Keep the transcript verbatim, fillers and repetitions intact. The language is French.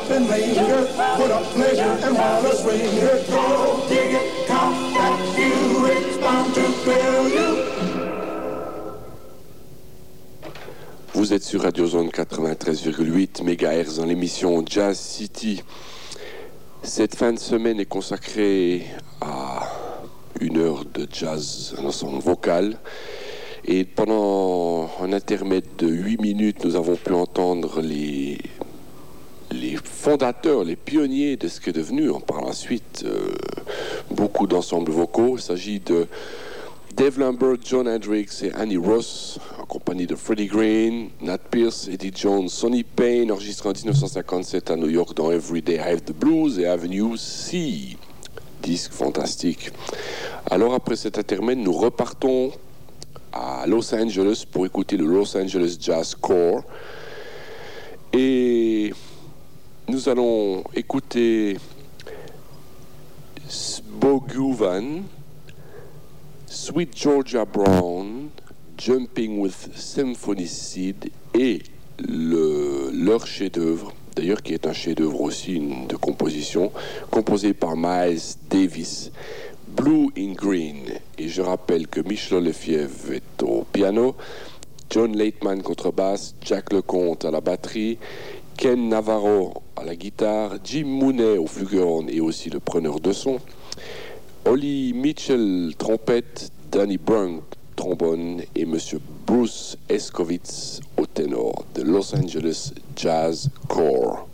up and linger, put up pleasure and ball a swinger. Go dig it, come back, you, it's bound to thrill you. Vous êtes sur Radio Zone quatre-vingt-treize virgule huit mégahertz dans l'émission Jazz City. Cette fin de semaine est consacrée à une heure de jazz, un ensemble vocal. Et pendant un intermède de huit minutes, nous avons pu entendre les, les fondateurs, les pionniers de ce qui est devenu par la suite euh, beaucoup d'ensembles vocaux. Il s'agit de Dave Lambert, John Hendricks et Annie Ross, en compagnie de Freddie Green, Nat Pierce, Eddie Jones, Sonny Payne, enregistré en dix-neuf cent cinquante-sept à New York dans Everyday I Have the Blues et Avenue C. Disque fantastique. Alors après cet intermède, nous repartons à Los Angeles pour écouter le Los Angeles Jazz Corps. Et nous allons écouter Boguvan, Sweet Georgia Brown, Jumping with Symphony Seed et le, leur chef-d'œuvre, d'ailleurs qui est un chef-d'œuvre aussi une, de composition, composé par Miles Davis, Blue in Green. Et je rappelle que Michel Lefebvre est au piano, John Lateman contrebasse, Jack Lecomte à la batterie, Ken Navarro à la guitare, Jim Mooney au flugelhorn et aussi le preneur de son, Ollie Mitchell trompette, Danny Brunk trombone et Monsieur Bruce Escovitz au ténor de Los Angeles Jazz Corps.